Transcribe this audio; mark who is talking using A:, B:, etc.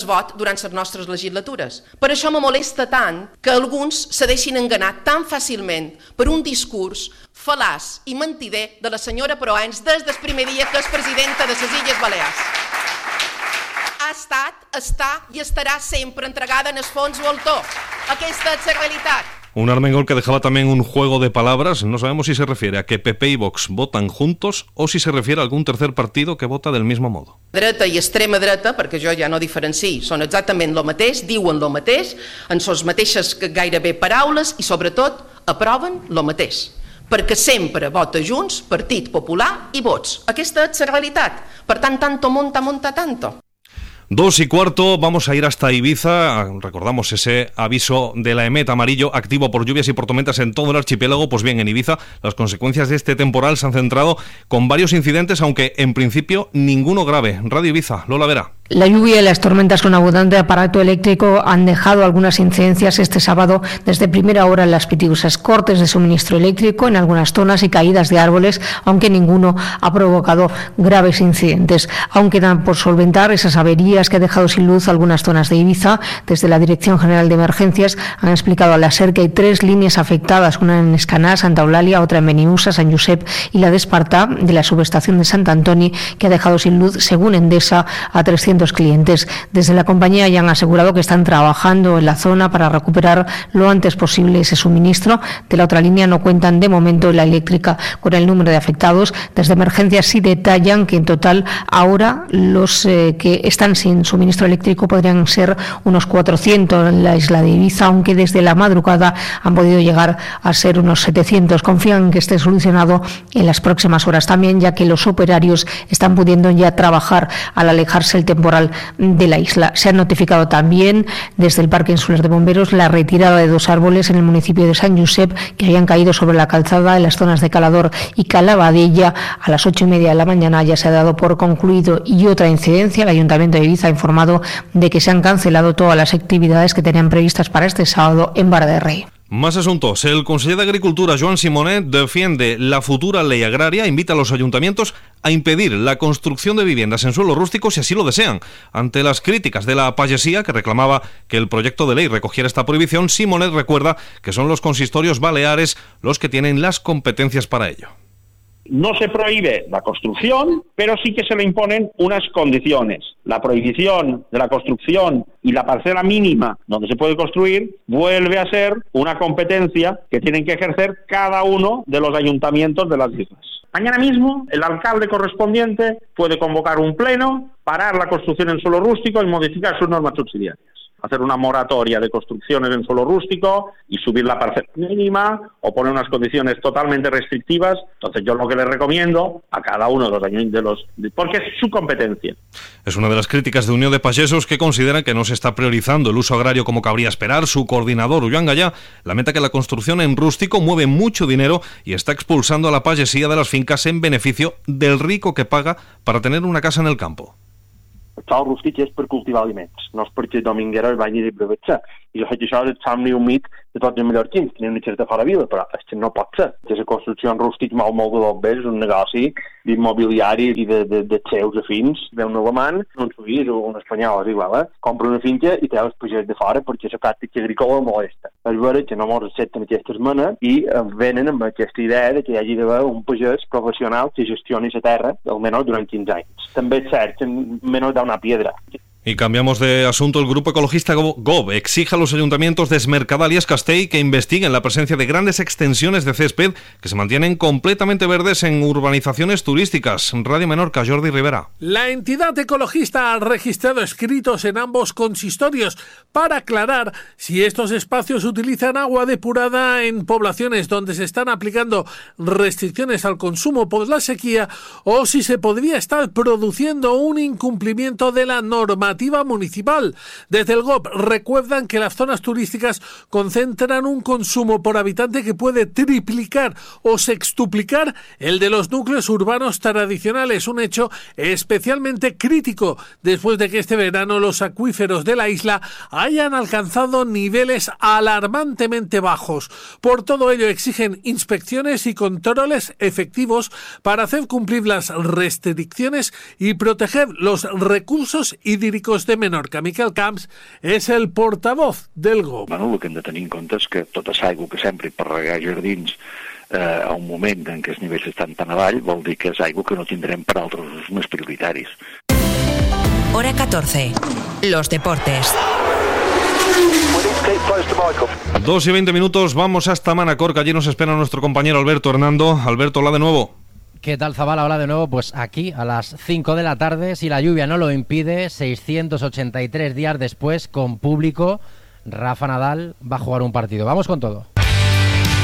A: vot durant les nostres legislatures. Per això me molesta tant que alguns se deixin enganar tan fàcilment per un discurs fal·laç i mentider de la senyora Proens des del primer dia que és presidenta de les Illes Balears. Ha estat, està i estarà sempre entregada en el fons voltor. Aquesta és la realitat.
B: Un Armengol que dejaba también un juego de palabras. No sabemos si se refiere a que PP y Vox votan juntos o si se refiere a algún tercer partido que vota del mismo modo.
A: Dreta i extrema dreta, perquè jo ja no diferencio, són exactament el mateix, diuen el mateix, en les mateixes gairebé paraules i sobretot aproven el mateix. Perquè sempre vota Junts, Partit Popular i Vots. Aquesta és la realitat. Per tant, tanto monta tanto.
B: 2:15, vamos a ir hasta Ibiza. Recordamos ese aviso de la EMET amarillo activo por lluvias y por tormentas en todo el archipiélago. Pues bien, en Ibiza las consecuencias de este temporal se han centrado con varios incidentes, aunque en principio ninguno grave. Radio Ibiza, Lola Vera.
C: La lluvia y las tormentas con abundante aparato eléctrico han dejado algunas incidencias este sábado desde primera hora en Las Pitiusas, cortes de suministro eléctrico en algunas zonas y caídas de árboles, aunque ninguno ha provocado graves incidentes. Aún quedan por solventar esas averías que ha dejado sin luz algunas zonas de Ibiza. Desde la Dirección General de Emergencias han explicado a la SER que hay 3 líneas afectadas, una en Escaná, Santa Eulàlia, otra en Beniusa, San Josep y la de Espartà, de la subestación de Sant Antoni, que ha dejado sin luz, según Endesa, a 300 clientes. Desde la compañía ya han asegurado que están trabajando en la zona para recuperar lo antes posible ese suministro. De la otra línea no cuentan de momento en la eléctrica con el número de afectados. Desde Emergencias sí detallan que en total ahora los que están sin suministro eléctrico podrían ser unos 400 en la isla de Ibiza, aunque desde la madrugada han podido llegar a ser unos 700. Confían en que esté solucionado en las próximas horas también, ya que los operarios están pudiendo ya trabajar al alejarse el temporal de la isla. Se ha notificado también desde el Parque Insular de Bomberos la retirada de 2 árboles en el municipio de San Josep que habían caído sobre la calzada en las zonas de Calador y Calabadella. A las 8:30 de la mañana ya se ha dado por concluido. Y otra incidencia, el Ayuntamiento de Ibiza ha informado de que se han cancelado todas las actividades que tenían previstas para este sábado en Vara de Rey.
B: Más asuntos. El conseller de Agricultura, Joan Simonet, defiende la futura ley agraria, invita a los ayuntamientos a impedir la construcción de viviendas en suelo rústico si así lo desean. Ante las críticas de la pagesía, que reclamaba que el proyecto de ley recogiera esta prohibición, Simonet recuerda que son los consistorios baleares los que tienen las competencias para ello.
D: No se prohíbe la construcción, pero sí que se le imponen unas condiciones. La prohibición de la construcción y la parcela mínima donde se puede construir vuelve a ser una competencia que tienen que ejercer cada uno de los ayuntamientos de las islas. Mañana mismo el alcalde correspondiente puede convocar un pleno, parar la construcción en suelo rústico y modificar sus normas subsidiarias. Hacer una moratoria de construcciones en suelo rústico y subir la parcela mínima o poner unas condiciones totalmente restrictivas. Entonces yo lo que les recomiendo a cada uno de los porque es su competencia.
B: Es una de las críticas de Unión de Pagesos, que considera que no se está priorizando el uso agrario como cabría esperar. Su coordinador, Ulloan Gallà, lamenta que la construcción en rústico mueve mucho dinero y está expulsando a la pagesía de las fincas en beneficio del rico que paga para tener una casa en el campo.
E: El sòl rústic és per cultivar aliments, no és perquè Dominguera el vagi de brevetjar. I de fet això és el somni humit de tots els mallorquins, que anem a xerta fora vila, però és que no pot ser. La construcció en rústic molt de bombers és un negoci d'immobiliari i de xeus afins, d'un alemany, un suís o un espanyol, és igual, compra una finca i té els pagès de fora perquè la pràctica agrícola molesta. És vera que no mos accepten aquesta esmena i venen amb aquesta idea de que hi hagi d'haver un pagès professional que gestioni la terra almenys durant 15 anys. També és cert que menys da una piedra.
B: Y cambiamos de asunto. El grupo ecologista GOB exige a los ayuntamientos de Es Mercadal y Es Castell que investiguen la presencia de grandes extensiones de césped que se mantienen completamente verdes en urbanizaciones turísticas. Radio Menorca, Jordi Rivera.
F: La entidad ecologista ha registrado escritos en ambos consistorios para aclarar si estos espacios utilizan agua depurada en poblaciones donde se están aplicando restricciones al consumo por la sequía o si se podría estar produciendo un incumplimiento de la normativa municipal. Desde el GOB recuerdan que las zonas turísticas concentran un consumo por habitante que puede triplicar o sextuplicar el de los núcleos urbanos tradicionales, un hecho especialmente crítico después de que este verano los acuíferos de la isla hayan alcanzado niveles alarmantemente bajos. Por todo ello exigen inspecciones y controles efectivos para hacer cumplir las restricciones y proteger los recursos hídricos Atléticos de Menorca. Miquel Camps és el portavoz del GOB.
G: Bueno, el que hem de tenir en compte és que tota l'aigua que s'empri per regar jardins a un moment en què els nivells estan tan avall vol dir que és aigua que no tindrem per altres usos més prioritaris.
H: Hora 14. Los deportes.
B: 2:20 minutos, vamos hasta Manacor, que allí nos espera nuestro compañero Alberto Hernando. Alberto, hola de nuevo.
I: ¿Qué tal, Zabala? Hola de nuevo. Pues aquí a las 5 de la tarde, si la lluvia no lo impide, 683 días después, con público, Rafa Nadal va a jugar un partido. Vamos con todo.